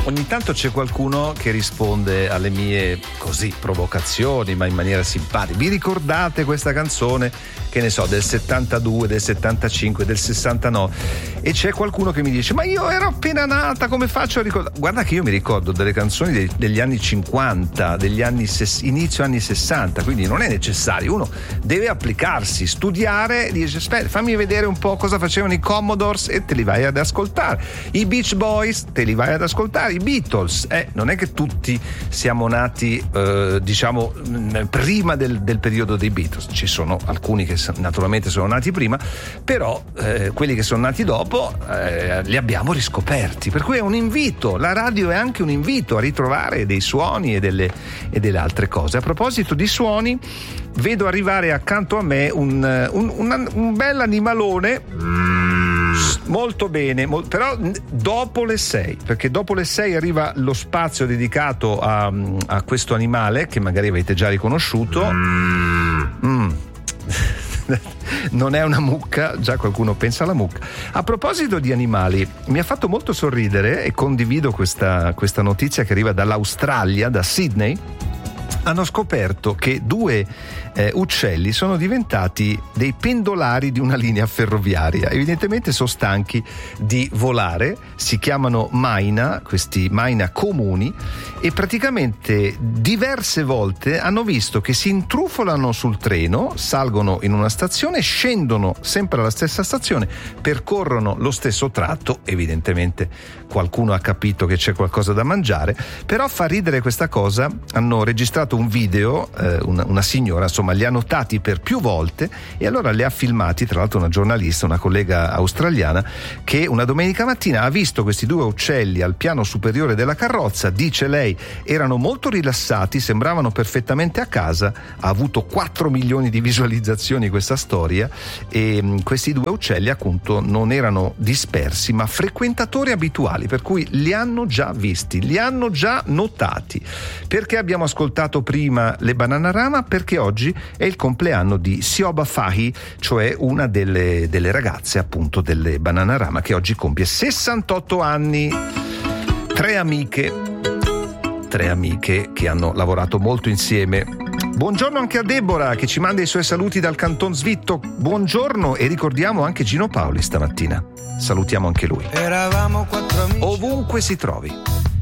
Ogni tanto c'è qualcuno che risponde alle mie così provocazioni, ma in maniera simpatica. Vi ricordate questa canzone, che ne so, del 72, del 75, del 69? E c'è qualcuno che mi dice: ma io ero appena nata, come faccio a ricordare? Guarda che io mi ricordo delle canzoni degli anni 50, degli anni inizio anni 60, quindi non è necessario. Uno deve applicarsi, studiare, dice: aspetta, fammi vedere un po' cosa facevano i Commodores, e te li vai ad ascoltare. I Beach Boys, te li vai ad ascoltare. I Beatles, non è che tutti siamo nati diciamo prima del periodo dei Beatles. Ci sono alcuni che naturalmente sono nati prima, però quelli che sono nati dopo li abbiamo riscoperti, per cui è un invito, la radio è anche un invito a ritrovare dei suoni e delle altre cose. A proposito di suoni, vedo arrivare accanto a me un bel animalone. Molto bene, però dopo le 6, perché dopo le 6 arriva lo spazio dedicato a questo animale che magari avete già riconosciuto. Non è una mucca, già qualcuno pensa alla mucca. A proposito di animali, mi ha fatto molto sorridere, e condivido questa notizia che arriva dall'Australia, da Sydney. Hanno scoperto che 2 uccelli sono diventati dei pendolari di una linea ferroviaria. Evidentemente sono stanchi di volare, si chiamano maina, questi maina comuni, e praticamente diverse volte hanno visto che si intrufolano sul treno, salgono in una stazione, scendono sempre alla stessa stazione, percorrono lo stesso tratto. Evidentemente qualcuno ha capito che c'è qualcosa da mangiare, però fa ridere questa cosa. Hanno registrato un video, una signora, insomma, li ha notati per più volte, e allora li ha filmati, tra l'altro una giornalista, una collega australiana, che una domenica mattina ha visto questi 2 uccelli al piano superiore della carrozza. Dice lei, erano molto rilassati, sembravano perfettamente a casa. Ha avuto 4 milioni di visualizzazioni questa storia, e questi 2 uccelli appunto non erano dispersi ma frequentatori abituali, per cui li hanno già visti, li hanno già notati. Perché abbiamo ascoltato prima le Bananarama? Perché oggi è il compleanno di Siobha Fahy, cioè una delle ragazze appunto delle Bananarama, che oggi compie 68 anni. 3 amiche che hanno lavorato molto insieme. Buongiorno anche a Deborah, che ci manda i suoi saluti dal Canton Svitto. Buongiorno, e ricordiamo anche Gino Paoli stamattina. Salutiamo anche lui. Eravamo 4 amici ovunque si trovi.